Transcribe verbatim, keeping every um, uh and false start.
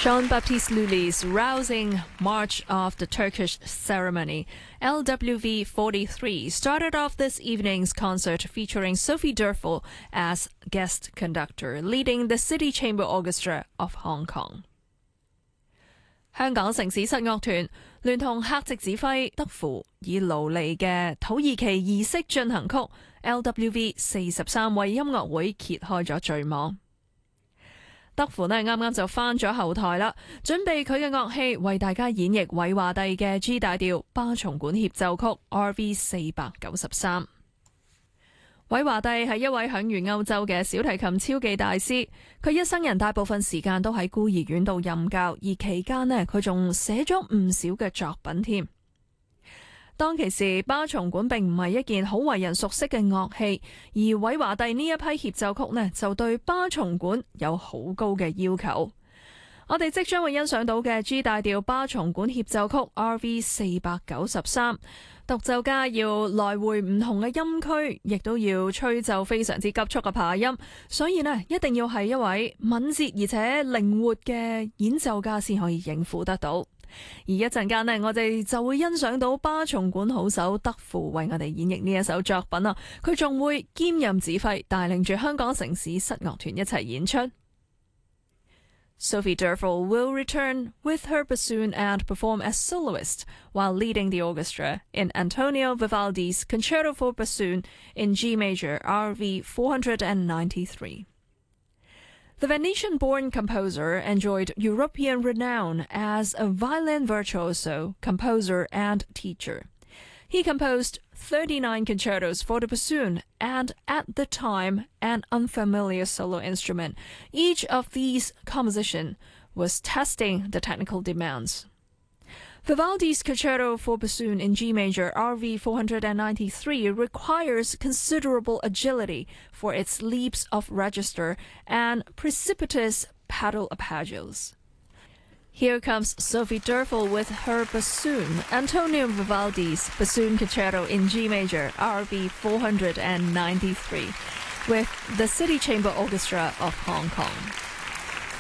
Jean-Baptiste Lully's rousing march of the Turkish ceremony, L W V forty-three, started off this evening's concert featuring Sophie Durfel as guest conductor, leading the City Chamber Orchestra of Hong Kong. 香港城市室樂團聯同客席指揮德芙以勞利嘅土耳其儀式進行曲 L W V 四十三為音樂會揭開咗序幕。德芙呢啱啱就返咗後台啦，準備佢嘅樂器為大家演繹韋華第嘅 G 大調巴松管協奏曲 R V 四百九十三。韋華第係一位享譽歐洲嘅小提琴超技大師，佢一生人大部分時間都喺孤兒院度任教，而期間呢，佢仲寫咗唔少嘅作品添。當其時，巴松管並唔係一件好為人熟悉嘅樂器，而韋華第呢一批協奏曲呢，就對巴松管有好高嘅要求。我哋即將會欣賞到嘅 G 大調巴松管協奏曲 R V 四百九十三，獨奏家要來回唔同嘅音區，亦都要吹奏非常之急速嘅爬音，所以呢，一定要係一位敏捷而且靈活嘅演奏家先可以應付得到。而一陣間呢，我哋就會欣賞到巴松管好手德芙為我哋演繹呢一首作品啊！佢仲會兼任指揮，帶領住香港城市室樂團一齊演出。Sophie Durfel will return with her bassoon and perform as soloist while leading the orchestra in Antonio Vivaldi's Concerto for Bassoon in G major R V four ninety-three. The Venetian-born composer enjoyed European renown as a violin virtuoso, composer, and teacher. He composed thirty-nine concertos for the bassoon and, at the time, an unfamiliar solo instrument. Each of these compositions was testing the technical demands. Vivaldi's Concerto for Bassoon in G major R V four ninety-three requires considerable agility for its leaps of register and precipitous pedal arpeggios. Here comes Sophie Durfel with her bassoon, Antonio Vivaldi's Bassoon Concerto in G major R V four ninety-three, with the City Chamber Orchestra of Hong Kong.